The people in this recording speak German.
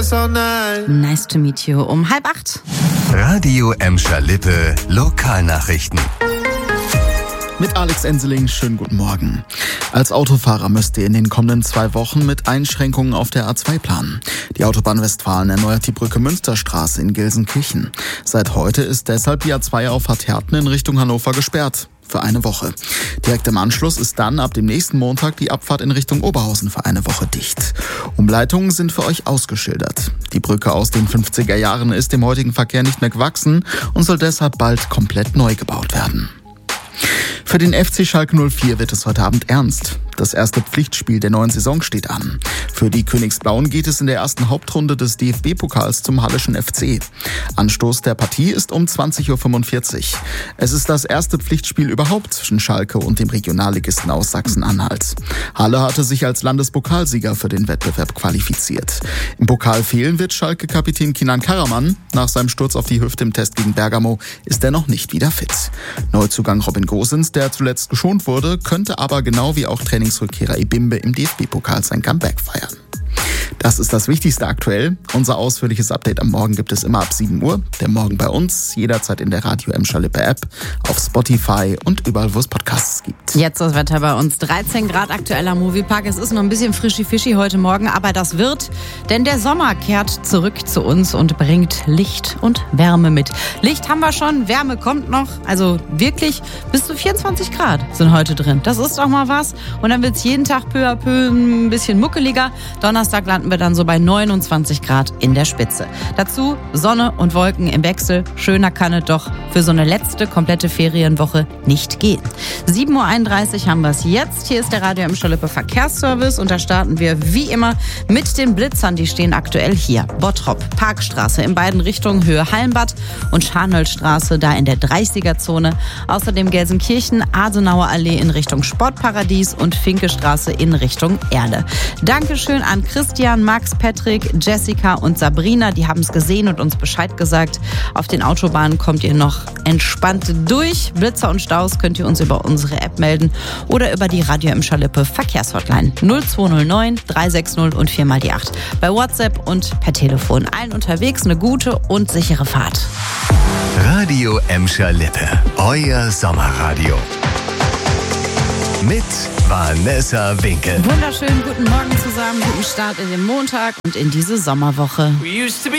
so nice. Nice to meet you. Um 7:30. Radio Emscher Lippe Lokalnachrichten. Mit Alex Enseling, schönen guten Morgen. Als Autofahrer müsst ihr in den kommenden 2 Wochen mit Einschränkungen auf der A2 planen. Die Autobahn Westfalen erneuert die Brücke Münsterstraße in Gelsenkirchen. Seit heute ist deshalb die A2 Auffahrt Herten in Richtung Hannover gesperrt. Für eine Woche. Direkt im Anschluss ist dann ab dem nächsten Montag die Abfahrt in Richtung Oberhausen für eine Woche dicht. Umleitungen sind für euch ausgeschildert. Die Brücke aus den 50er Jahren ist dem heutigen Verkehr nicht mehr gewachsen und soll deshalb bald komplett neu gebaut werden. Für den FC Schalke 04 wird es heute Abend ernst. Das erste Pflichtspiel der neuen Saison steht an. Für die Königsblauen geht es in der ersten Hauptrunde des DFB-Pokals zum Halleschen FC. Anstoß der Partie ist um 20:45 Uhr. Es ist das erste Pflichtspiel überhaupt zwischen Schalke und dem Regionalligisten aus Sachsen-Anhalt. Halle hatte sich als Landespokalsieger für den Wettbewerb qualifiziert. Im Pokal fehlen wird Schalke-Kapitän Kinan Karaman. Nach seinem Sturz auf die Hüfte im Test gegen Bergamo ist er noch nicht wieder fit. Neuzugang Robin Gosens, der zuletzt geschont wurde, könnte aber genau wie auch Trainingsrückkehrer Ebimbe im DFB-Pokal sein Comeback feiern. Das ist das Wichtigste aktuell. Unser ausführliches Update am Morgen gibt es immer ab 7 Uhr. Der Morgen bei uns, jederzeit in der Radio Emscher Lippe App, auf Spotify und überall, wo es Podcasts gibt. Jetzt das Wetter bei uns. 13 Grad aktueller Moviepark. Es ist noch ein bisschen fischi-fischi heute Morgen, aber das wird, denn der Sommer kehrt zurück zu uns und bringt Licht und Wärme mit. Licht haben wir schon, Wärme kommt noch. Also wirklich bis zu 24 Grad sind heute drin. Das ist doch mal was. Und dann wird es jeden Tag peu à peu ein bisschen muckeliger. Donnerstag landen wir dann so bei 29 Grad in der Spitze. Dazu Sonne und Wolken im Wechsel. Schöner kann es doch für so eine letzte komplette Ferienwoche nicht gehen. 7:31 Uhr haben wir es jetzt. Hier ist der Radio Emscher Lippe Verkehrsservice und da starten wir wie immer mit den Blitzern. Die stehen aktuell hier. Bottrop, Parkstraße in beiden Richtungen, Höhe Hallenbad und Scharnhölzstraße da in der 30er-Zone. Außerdem Gelsenkirchen, Adenauer Allee in Richtung Sportparadies und Finkestraße in Richtung Erle. Dankeschön an Christian, Max, Patrick, Jessica und Sabrina. Die haben es gesehen und uns Bescheid gesagt. Auf den Autobahnen kommt ihr noch entspannt durch. Blitzer und Staus könnt ihr uns über unsere App melden oder über die Radio Emscher Lippe Verkehrshotline 0209 360 und 4 die 8. Bei WhatsApp und per Telefon. Allen unterwegs eine gute und sichere Fahrt. Radio Emscher Lippe, euer Sommerradio. Mit Vanessa Winkel. Wunderschönen guten Morgen zusammen, guten Start in den Montag und in diese Sommerwoche.